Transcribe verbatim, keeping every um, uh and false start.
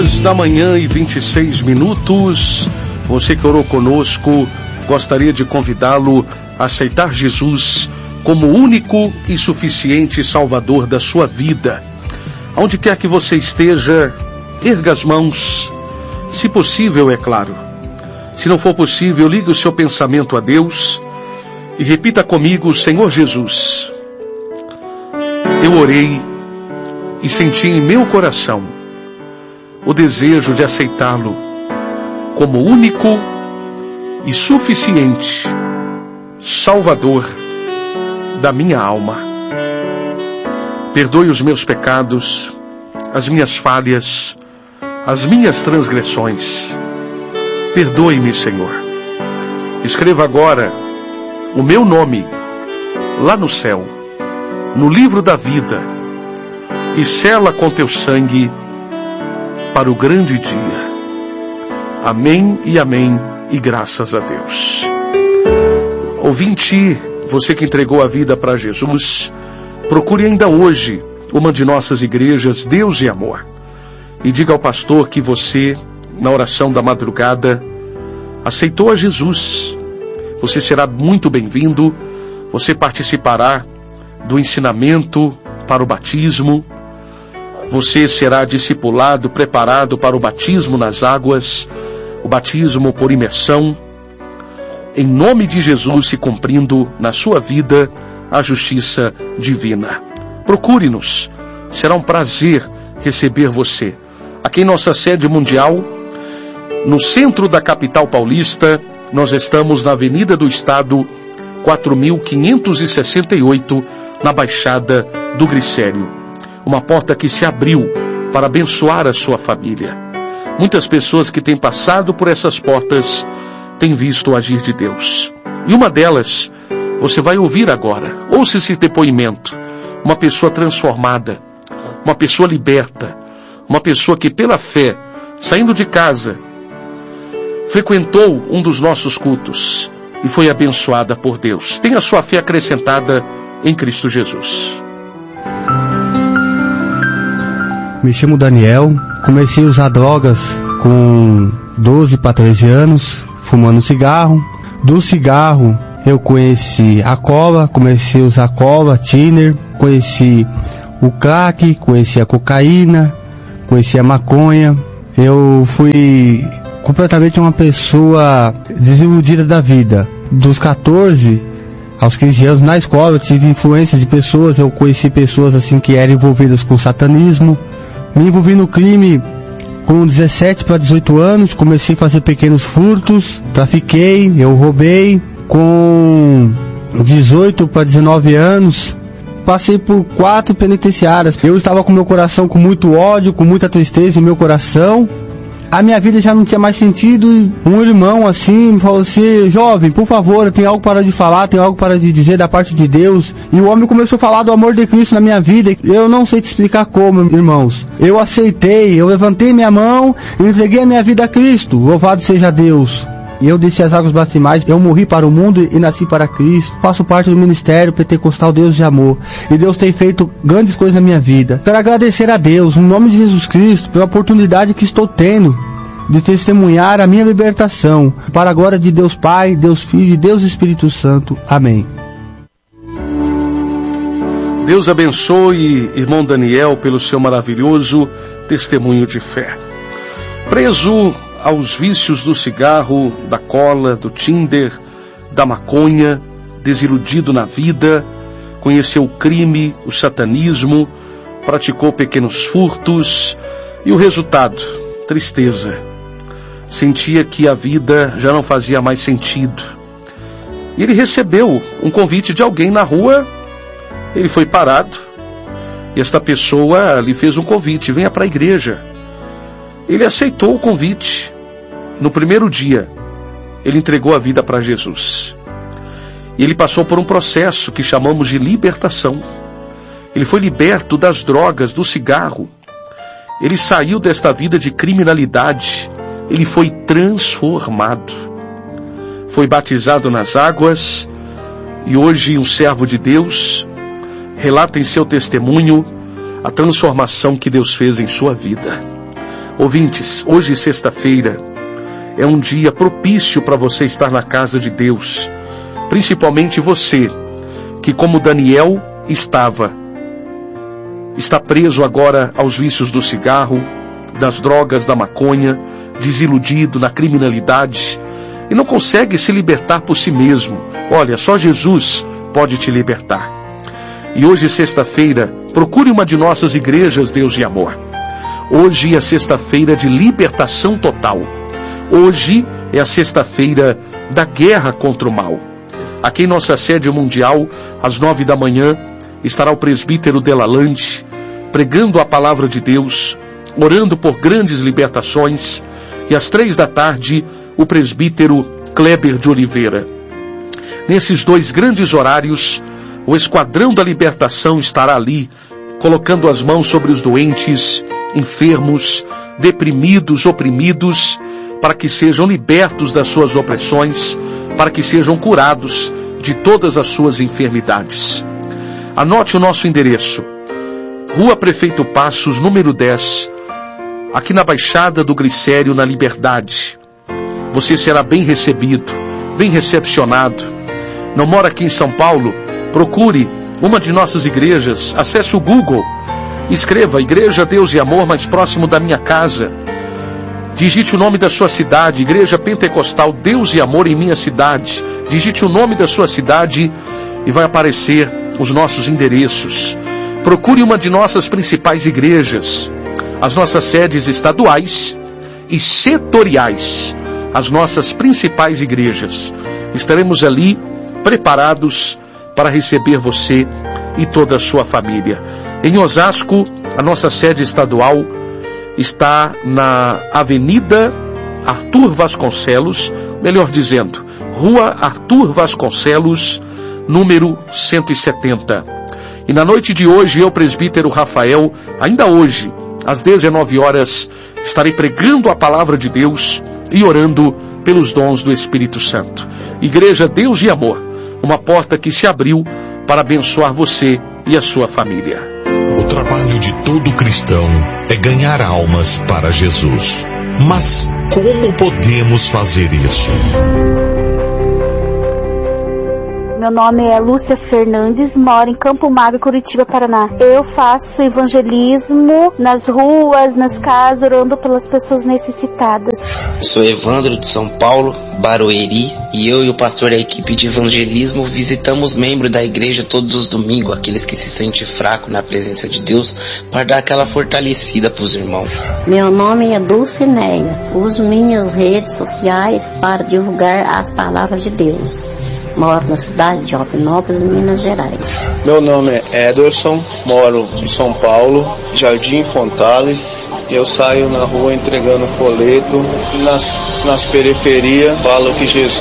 horas da manhã e vinte e seis minutos. Você que orou conosco, gostaria de convidá-lo a aceitar Jesus como único e suficiente Salvador da sua vida. Onde quer que você esteja, erga as mãos, se possível, é claro. Se não for possível, ligue o seu pensamento a Deus e repita comigo: Senhor Jesus, eu orei e senti em meu coração o desejo de aceitá-lo como único e suficiente Salvador da minha alma. Perdoe os meus pecados, as minhas falhas, as minhas transgressões. Perdoe-me, Senhor. Escreva agora o meu nome lá no céu, no livro da vida, e sela com teu sangue para o grande dia. Amém e amém, e graças a Deus. Ouvinte, você que entregou a vida para Jesus, procure ainda hoje uma de nossas igrejas Deus e Amor e diga ao pastor que você, na oração da madrugada, aceitou a Jesus. Você será muito bem-vindo. Você participará do ensinamento para o batismo. Você será discipulado, preparado para o batismo nas águas, o batismo por imersão, em nome de Jesus, se cumprindo na sua vida a justiça divina. Procure-nos, será um prazer receber você. Aqui em nossa sede mundial, no centro da capital paulista, nós estamos na Avenida do Estado, quatro mil quinhentos e sessenta e oito, na Baixada do Glicério. Uma porta que se abriu para abençoar a sua família. Muitas pessoas que têm passado por essas portas têm visto o agir de Deus. E uma delas, você vai ouvir agora. Ouça esse depoimento. Uma pessoa transformada, uma pessoa liberta, uma pessoa que pela fé, saindo de casa, frequentou um dos nossos cultos e foi abençoada por Deus. Tem a sua fé acrescentada em Cristo Jesus. Me chamo Daniel, comecei a usar drogas com doze para treze anos, fumando cigarro. Do cigarro eu conheci a cola, comecei a usar cola, thinner, conheci o crack, conheci a cocaína, conheci a maconha. Eu fui completamente uma pessoa desiludida da vida. Dos catorze aos quinze anos, na escola, eu tive influências de pessoas, eu conheci pessoas assim que eram envolvidas com satanismo. Me envolvi no crime com dezessete para dezoito anos, comecei a fazer pequenos furtos, trafiquei, eu roubei. Com dezoito para dezenove anos, passei por quatro penitenciárias. Eu estava com meu coração com muito ódio, com muita tristeza em meu coração. A minha vida já não tinha mais sentido. Um irmão assim me falou assim: jovem, por favor, tem algo para de falar, tem algo para de dizer da parte de Deus. E o homem começou a falar do amor de Cristo na minha vida. Eu não sei te explicar como, irmãos. Eu aceitei, eu levantei minha mão e entreguei a minha vida a Cristo. Louvado seja Deus. E eu desci as águas batismais, eu morri para o mundo e nasci para Cristo. Faço parte do ministério pentecostal Deus de Amor. E Deus tem feito grandes coisas na minha vida. Quero agradecer a Deus, no nome de Jesus Cristo, pela oportunidade que estou tendo de testemunhar a minha libertação. Para a glória de Deus Pai, Deus Filho e Deus Espírito Santo. Amém. Deus abençoe, irmão Daniel, pelo seu maravilhoso testemunho de fé. Preso aos vícios do cigarro, da cola, do Tinder, da maconha, desiludido na vida, conheceu o crime, o satanismo, praticou pequenos furtos e o resultado, tristeza. Sentia que a vida já não fazia mais sentido. E ele recebeu um convite de alguém na rua, ele foi parado e esta pessoa lhe fez um convite: venha para a igreja. Ele aceitou o convite. No primeiro dia, ele entregou a vida para Jesus. E ele passou por um processo que chamamos de libertação. Ele foi liberto das drogas, do cigarro. Ele saiu desta vida de criminalidade. Ele foi transformado. Foi batizado nas águas. E hoje um servo de Deus relata em seu testemunho a transformação que Deus fez em sua vida. Ouvintes, hoje sexta-feira é um dia propício para você estar na casa de Deus, principalmente você, que como Daniel estava, está preso agora aos vícios do cigarro, das drogas, da maconha, desiludido na criminalidade e não consegue se libertar por si mesmo. Olha, só Jesus pode te libertar. E hoje, sexta-feira, procure uma de nossas igrejas Deus e Amor. Hoje é sexta-feira de libertação total. Hoje é a sexta-feira da guerra contra o mal. Aqui em nossa sede mundial, às nove da manhã, estará o presbítero Delalande, pregando a palavra de Deus, orando por grandes libertações, e às três da tarde, o presbítero Kleber de Oliveira. Nesses dois grandes horários, o Esquadrão da Libertação estará ali, colocando as mãos sobre os doentes, enfermos, deprimidos, oprimidos, para que sejam libertos das suas opressões, para que sejam curados de todas as suas enfermidades. Anote o nosso endereço: Rua Prefeito Passos, número dez, aqui na Baixada do Glicério, na Liberdade. Você será bem recebido, bem recepcionado. Não mora aqui em São Paulo? Procure uma de nossas igrejas, acesse o Google, escreva Igreja Deus e Amor mais próximo da minha casa. Digite o nome da sua cidade, Igreja Pentecostal Deus e Amor em minha cidade. Digite o nome da sua cidade e vai aparecer os nossos endereços. Procure uma de nossas principais igrejas, as nossas sedes estaduais e setoriais, as nossas principais igrejas. Estaremos ali preparados para receber você e toda a sua família. Em Osasco, a nossa sede estadual está na Avenida Arthur Vasconcelos, melhor dizendo, Rua Arthur Vasconcelos, número cento e setenta. E na noite de hoje, eu, presbítero Rafael, ainda hoje, às dezenove horas, estarei pregando a palavra de Deus e orando pelos dons do Espírito Santo. Igreja Deus e Amor, uma porta que se abriu para abençoar você e a sua família. O trabalho de todo cristão é ganhar almas para Jesus. Mas como podemos fazer isso? Meu nome é Lúcia Fernandes, moro em Campo Magro, Curitiba, Paraná. Eu faço evangelismo nas ruas, nas casas, orando pelas pessoas necessitadas. Eu sou Evandro de São Paulo, Barueri, e eu e o pastor da equipe de evangelismo visitamos membros da igreja todos os domingos, aqueles que se sentem fracos na presença de Deus, para dar aquela fortalecida para os irmãos. Meu nome é Dulcineia. Uso minhas redes sociais para divulgar as palavras de Deus. Moro na cidade de Alpinópolis, Minas Gerais. Meu nome é Ederson, moro em São Paulo, Jardim Fontales. Eu saio na rua entregando folheto, nas, nas periferias, falo que Jesus